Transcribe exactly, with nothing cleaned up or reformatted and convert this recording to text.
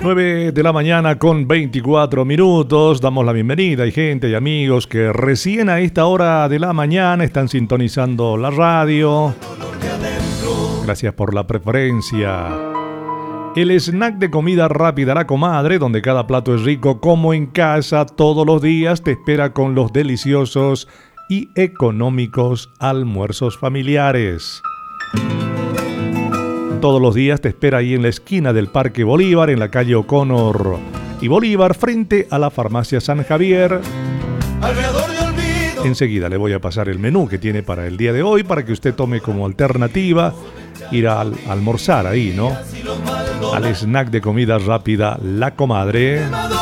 nueve de la mañana con veinticuatro minutos. Damos la bienvenida. Hay gente y amigos que recién a esta hora de la mañana están sintonizando la radio. Gracias por la preferencia. El snack de comida rápida La Comadre, donde cada plato es rico como en casa, todos los días te espera con los deliciosos y económicos almuerzos familiares. Todos los días te espera ahí en la esquina del Parque Bolívar, en la calle O'Connor y Bolívar, frente a la farmacia San Javier. Enseguida le voy a pasar el menú que tiene para el día de hoy, para que usted tome como alternativa ir a al- almorzar ahí, ¿no? Al snack de comida rápida La Comadre.